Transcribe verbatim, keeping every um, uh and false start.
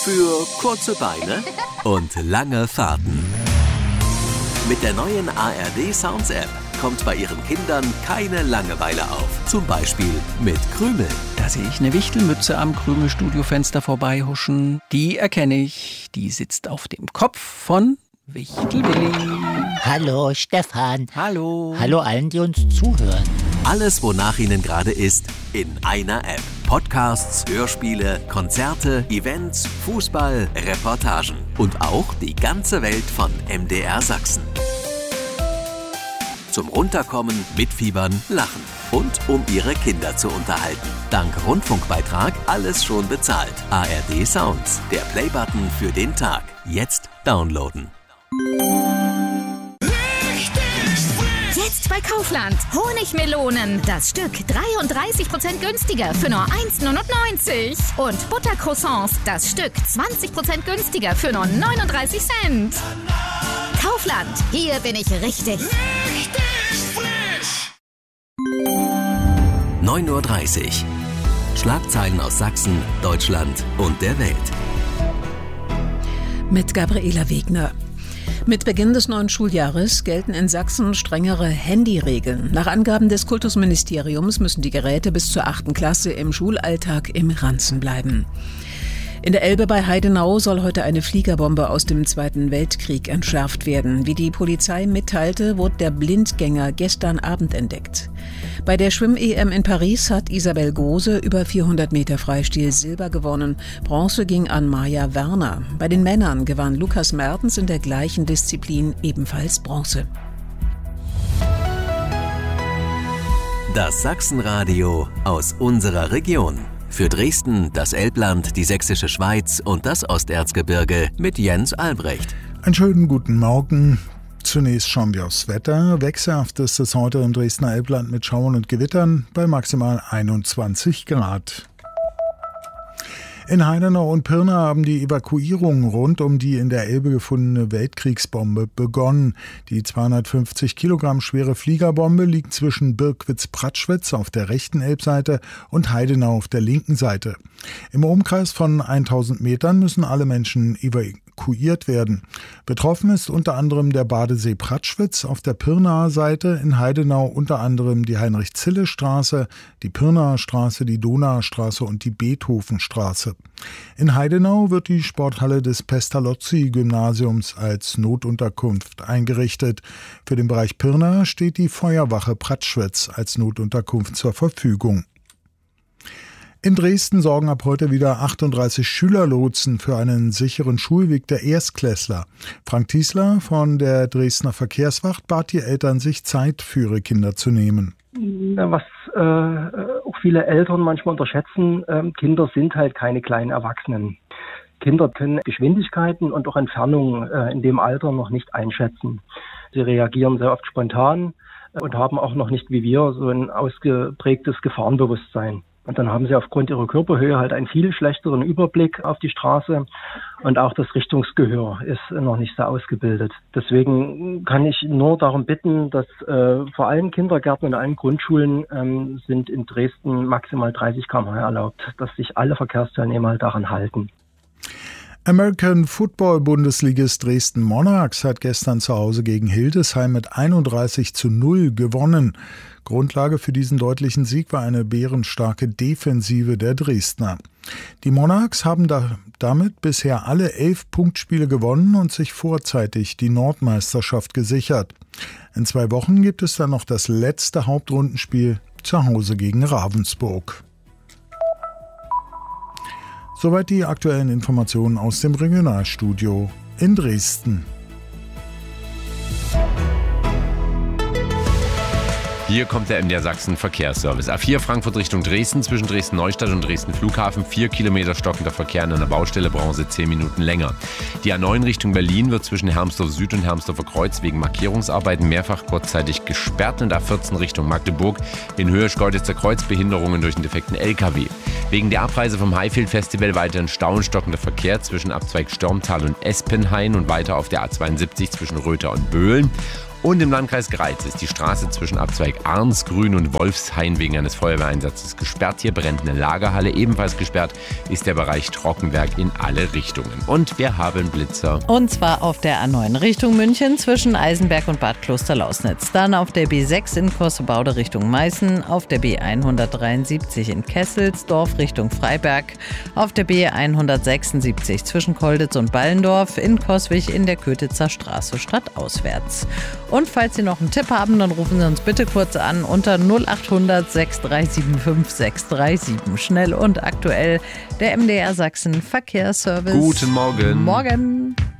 Für kurze Beine und lange Fahrten. Mit der neuen A R D Sounds App kommt bei Ihren Kindern keine Langeweile auf. Zum Beispiel mit Krümel. Da sehe ich eine Wichtelmütze am Krümel-Studiofenster vorbeihuschen. Die erkenne ich. Die sitzt auf dem Kopf von Wichtel-Willi. Hallo Stefan. Hallo. Hallo allen, die uns zuhören. Alles, wonach Ihnen gerade ist, in einer App. Podcasts, Hörspiele, Konzerte, Events, Fußball, Reportagen und auch die ganze Welt von M D R Sachsen. Zum Runterkommen, mitfiebern, lachen und um Ihre Kinder zu unterhalten. Dank Rundfunkbeitrag alles schon bezahlt. A R D Sounds, der Playbutton für den Tag. Jetzt downloaden. Jetzt bei Kaufland. Honigmelonen. Das Stück dreiunddreißig Prozent günstiger für nur eins Komma neunundneunzig. Und Buttercroissants. Das Stück zwanzig Prozent günstiger für nur neununddreißig Cent. Kaufland. Hier bin ich richtig. Richtig frisch. neun Uhr dreißig. Schlagzeilen aus Sachsen, Deutschland und der Welt. Mit Gabriela Wegner. Mit Beginn des neuen Schuljahres gelten in Sachsen strengere Handyregeln. Nach Angaben des Kultusministeriums müssen die Geräte bis zur achten Klasse im Schulalltag im Ranzen bleiben. In der Elbe bei Heidenau soll heute eine Fliegerbombe aus dem Zweiten Weltkrieg entschärft werden. Wie die Polizei mitteilte, wurde der Blindgänger gestern Abend entdeckt. Bei der Schwimm-E M in Paris hat Isabel Gose über vierhundert Meter Freistil Silber gewonnen. Bronze ging an Maja Werner. Bei den Männern gewann Lukas Mertens in der gleichen Disziplin ebenfalls Bronze. Das Sachsenradio aus unserer Region. Für Dresden, das Elbland, die Sächsische Schweiz und das Osterzgebirge mit Jens Albrecht. Einen schönen guten Morgen. Zunächst schauen wir aufs Wetter. Wechselhaft ist es heute im Dresdner Elbland mit Schauern und Gewittern bei maximal einundzwanzig Grad. In Heidenau und Pirna haben die Evakuierungen rund um die in der Elbe gefundene Weltkriegsbombe begonnen. Die zweihundertfünfzig Kilogramm schwere Fliegerbombe liegt zwischen Birkwitz-Pratschwitz auf der rechten Elbseite und Heidenau auf der linken Seite. Im Umkreis von tausend Metern müssen alle Menschen evakuiert werden. Betroffen ist unter anderem der Badesee Pratschwitz, auf der Pirnaer Seite in Heidenau unter anderem die Heinrich-Zille-Straße, die Pirnaer Straße, die Donauer Straße und die Beethovenstraße. In Heidenau wird die Sporthalle des Pestalozzi-Gymnasiums als Notunterkunft eingerichtet. Für den Bereich Pirna steht die Feuerwache Pratschwitz als Notunterkunft zur Verfügung. In Dresden sorgen ab heute wieder achtunddreißig Schülerlotsen für einen sicheren Schulweg der Erstklässler. Frank Tiesler von der Dresdner Verkehrswacht bat die Eltern, sich Zeit für ihre Kinder zu nehmen. Was äh, auch viele Eltern manchmal unterschätzen, äh, Kinder sind halt keine kleinen Erwachsenen. Kinder können Geschwindigkeiten und auch Entfernungen äh, in dem Alter noch nicht einschätzen. Sie reagieren sehr oft spontan äh, und haben auch noch nicht wie wir so ein ausgeprägtes Gefahrenbewusstsein. Und dann haben sie aufgrund ihrer Körperhöhe halt einen viel schlechteren Überblick auf die Straße und auch das Richtungsgehör ist noch nicht so ausgebildet. Deswegen kann ich nur darum bitten, dass äh, vor allem Kindergärten und allen Grundschulen ähm, sind in Dresden maximal dreißig Kilometer pro Stunde erlaubt, dass sich alle Verkehrsteilnehmer halt daran halten. American Football Bundesligist Dresden Monarchs hat gestern zu Hause gegen Hildesheim mit einunddreißig zu null gewonnen. Grundlage für diesen deutlichen Sieg war eine bärenstarke Defensive der Dresdner. Die Monarchs haben da, damit bisher alle elf Punktspiele gewonnen und sich vorzeitig die Nordmeisterschaft gesichert. In zwei Wochen gibt es dann noch das letzte Hauptrundenspiel zu Hause gegen Ravensburg. Soweit die aktuellen Informationen aus dem Regionalstudio in Dresden. Hier kommt der M D R Sachsen Verkehrsservice. A vier Frankfurt Richtung Dresden, zwischen Dresden-Neustadt und Dresden-Flughafen. Vier Kilometer stockender Verkehr an einer Baustelle, brauchen Sie zehn Minuten länger. Die A neun Richtung Berlin wird zwischen Hermsdorf Süd und Hermsdorfer Kreuz wegen Markierungsarbeiten mehrfach kurzzeitig gesperrt. Und A vierzehn Richtung Magdeburg in Höhe Schkeuditzer Kreuz Behinderungen durch einen defekten L K W. Wegen der Abreise vom Highfield Festival weiterhin Stau und stockender Verkehr zwischen Abzweig Störmtal und Espenhain und weiter auf der A zweiundsiebzig zwischen Röther und Böhlen. Und im Landkreis Greiz ist die Straße zwischen Abzweig Arnsgrün und Wolfshain wegen eines Feuerwehreinsatzes gesperrt. Hier brennt eine Lagerhalle. Ebenfalls gesperrt ist der Bereich Trockenwerk in alle Richtungen. Und wir haben Blitzer. Und zwar auf der A neun Richtung München zwischen Eisenberg und Bad Klosterlausnitz. Dann auf der B sechs in Cossebaude Richtung Meißen. Auf der B hundertdreiundsiebzig in Kesselsdorf Richtung Freiberg. Auf der B hundertsechsundsiebzig zwischen Kolditz und Ballendorf. In Coswig in der Kötitzer Straße stadtauswärts. Und falls Sie noch einen Tipp haben, dann rufen Sie uns bitte kurz an unter null acht hundert sechs drei sieben fünf sechs drei sieben. Schnell und aktuell der M D R Sachsen Verkehrsservice. Guten Morgen. Morgen.